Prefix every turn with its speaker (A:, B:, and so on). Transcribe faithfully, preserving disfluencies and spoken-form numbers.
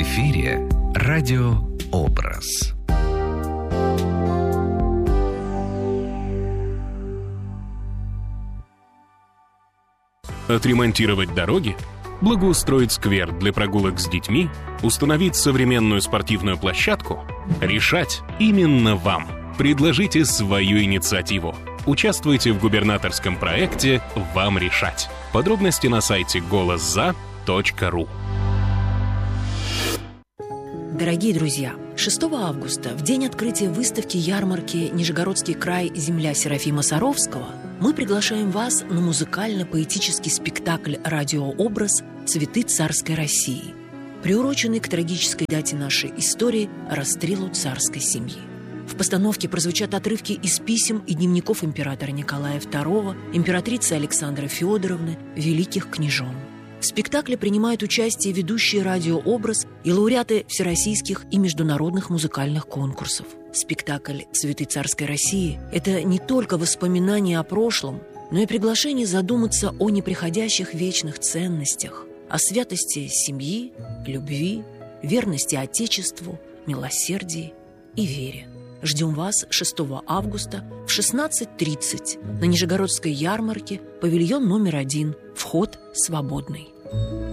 A: эфире радиообраз.
B: Отремонтировать дороги, благоустроить сквер для прогулок с детьми, установить современную спортивную площадку — решать именно вам. Предложите свою инициативу. Участвуйте в губернаторском проекте «Вам решать». Подробности на сайте голос за точка ру.
C: Дорогие друзья, шестого августа, в день открытия выставки-ярмарки «Нижегородский край. Земля Серафима Саровского», мы приглашаем вас на музыкально-поэтический спектакль «Радиообраз. Цветы царской России», приуроченный к трагической дате нашей истории – расстрелу царской семьи. В постановке прозвучат отрывки из писем и дневников императора Николая второго, императрицы Александры Федоровны, великих княжон. В спектакле принимают участие ведущие «Радиообраз» и лауреаты всероссийских и международных музыкальных конкурсов. Спектакль «Цветы царской России» — это не только воспоминания о прошлом, но и приглашение задуматься о неприходящих вечных ценностях, о святости семьи, любви, верности Отечеству, милосердии и вере. Ждем вас шестого августа в шестнадцать тридцать на Нижегородской ярмарке, павильон номер один, вход свободный.